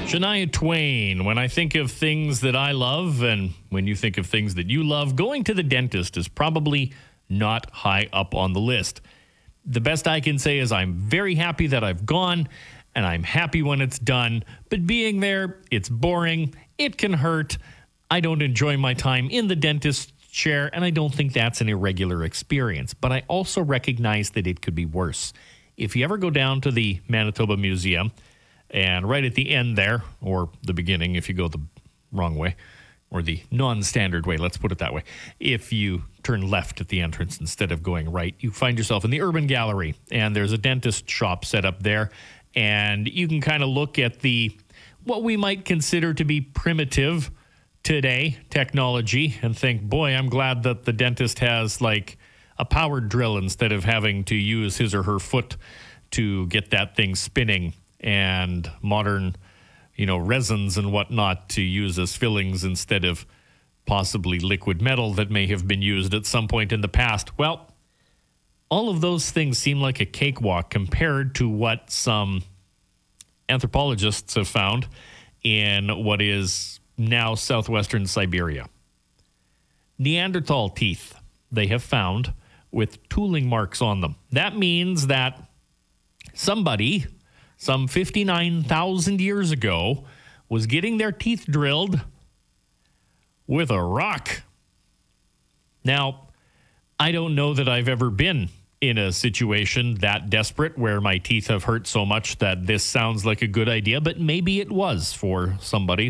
Shania Twain, when I think of things that I love and when you think of things that you love, going to the dentist is probably not high up on the list. The best I can say is I'm very happy that I've gone and I'm happy when it's done. But being there, it's boring. It can hurt. I don't enjoy my time in the dentist chair, and I don't think that's an irregular experience. But I also recognize that it could be worse. If you ever go down to the Manitoba Museum, and right at the end there, or the beginning if you go the wrong way, or the non-standard way, let's put it that way. If you turn left at the entrance instead of going right, you find yourself in the Urban Gallery, and there's a dentist shop set up there, and you can kind of look at what we might consider to be primitive today technology and think, boy, I'm glad that the dentist has like a powered drill instead of having to use his or her foot to get that thing spinning, and modern, resins and whatnot to use as fillings instead of possibly liquid metal that may have been used at some point in the past. Well, all of those things seem like a cakewalk compared to what some anthropologists have found in what is now southwestern Siberia. Neanderthal teeth they have found with tooling marks on them. That means that somebody some 59,000 years ago was getting their teeth drilled with a rock. Now, I don't know that I've ever been in a situation that desperate where my teeth have hurt so much that this sounds like a good idea, but maybe it was for somebody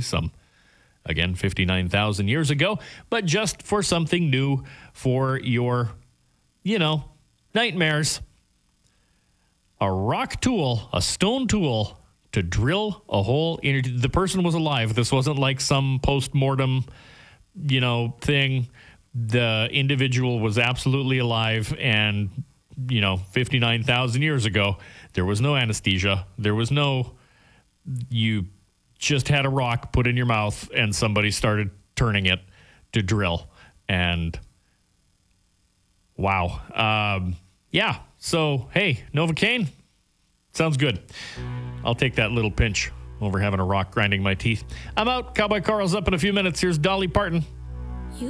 59,000 years ago, but just for something new for your, nightmares. A rock tool, a stone tool to drill a hole in. The person was alive. This wasn't like some post-mortem, thing. The individual was absolutely alive, and, 59,000 years ago, there was no anesthesia. There was you just had a rock put in your mouth and somebody started turning it to drill. And wow. Yeah. So, hey, Novocaine, sounds good. I'll take that little pinch over having a rock grinding my teeth. I'm out. Cowboy Carl's up in a few minutes. Here's Dolly Parton.